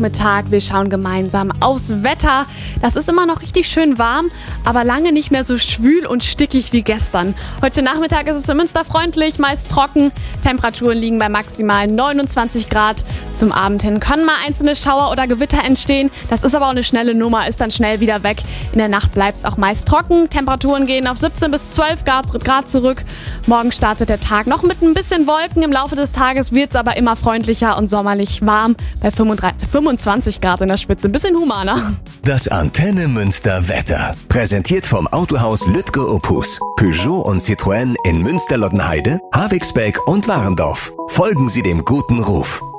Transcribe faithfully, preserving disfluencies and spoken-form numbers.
Nachmittag. Wir schauen gemeinsam aufs Wetter. Das ist immer noch richtig schön warm, aber lange nicht mehr so schwül und stickig wie gestern. Heute Nachmittag ist es in Münster freundlich, meist trocken. Temperaturen liegen bei maximal neunundzwanzig Grad. Zum Abend hin können mal einzelne Schauer oder Gewitter entstehen. Das ist aber auch eine schnelle Nummer, ist dann schnell wieder weg. In der Nacht bleibt es auch meist trocken. Temperaturen gehen auf siebzehn bis zwölf Grad zurück. Morgen startet der Tag noch mit ein bisschen Wolken. Im Laufe des Tages wird es aber immer freundlicher und sommerlich warm bei fünfundzwanzig Grad in der Spitze. Ein bisschen humaner. Das Antenne Münster Wetter. Präsentiert vom Autohaus Lütke Opus. Peugeot und Citroën in Münster-Lottenheide, Havixbeck und Warendorf. Folgen Sie dem guten Ruf.